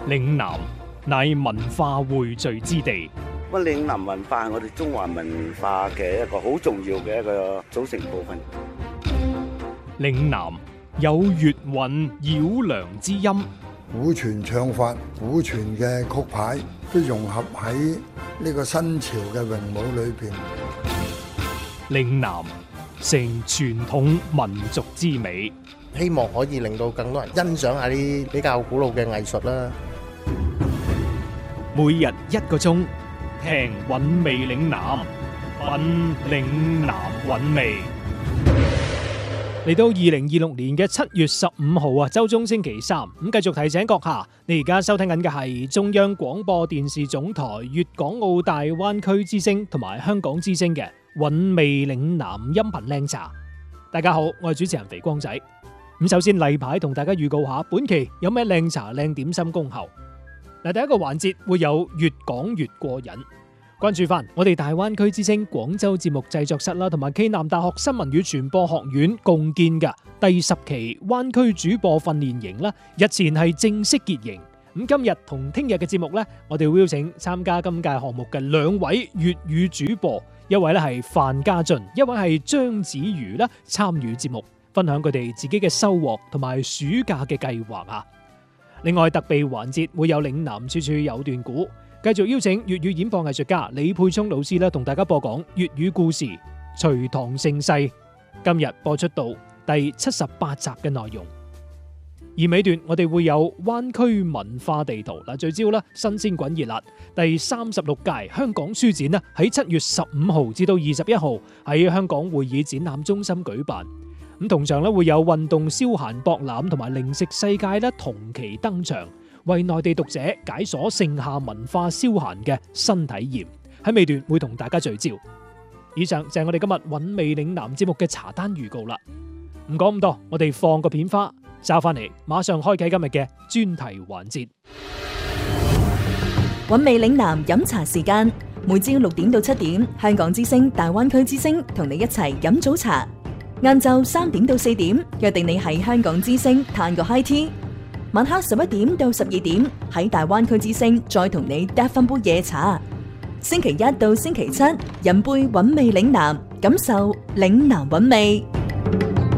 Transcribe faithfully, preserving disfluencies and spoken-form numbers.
嶺南乃文化匯聚之地。 乜嶺南文化係我哋中華文化嘅一個好重要嘅一個組成部分。 嶺南有粵韻繞梁之音， 古傳唱法、古傳嘅曲牌都融合喺呢個新潮嘅詠舞裏邊。 嶺南成傳統民族之美， 希望可以令到更多人欣賞下啲比較古老嘅藝術啦。 每日一個鐘，聽韻味嶺南，品嶺南韻味。嚟到二零二六年嘅七月十五號啊，周中星期三，咁繼續提醒閣下，你而家收聽緊嘅係中央廣播電視總台粵港澳大灣區之聲同埋香港之聲嘅韻味嶺南音頻靚茶。大家好，我係主持人肥光仔。咁首先例牌同大家預告下，本期有咩靚茶靚點心恭候。嗱，第一個環節會有越講越過癮。關注翻我哋大灣區之聲廣州節目製作室啦，同埋暨南大學新聞與傳播學院共建嘅第十期灣區主播訓練營啦，日前係正式結營。咁今日同聽日嘅節目呢，我哋會邀請參加今屆項目嘅兩位粵語主播，一位咧係范家俊，一位係張子瑜啦，參與節目分享佢哋自己嘅收穫同埋暑假嘅計劃啊。另外特備環節會有嶺南處處有段古。繼續邀請粵語演播藝術家李沛聰老師咧，同大家播講粵語故事《隋唐盛世》。今日播出到第七十八集嘅內容。而尾段我哋會有灣區文化地圖嗱，聚焦啦新鮮滾熱辣第三十六屆香港書展啦，喺七月十五號至到二十一號喺香港會議展覽中心舉辦。咁同場咧會有運動消閒博覽同埋零食世界咧同期登場，為內地讀者解鎖盛夏文化消閒嘅新體驗。喺尾段會同大家聚焦。以上就係我哋今日韻味嶺南節目嘅茶單預告啦。唔講咁多，我哋放個片花，找翻嚟，馬上開啟今日嘅專題環節。 韻味嶺南飲茶時間，每朝六點到七點，香港之聲、大灣區之聲同你一齊飲早茶。晏晝三點到四點，約定你喺香港之聲嘆個 high tea。晚黑十一點到十二點，喺大灣區之聲再同你嗒翻杯夜茶。星期一到星期七，飲杯韻味嶺南，感受嶺南韻味。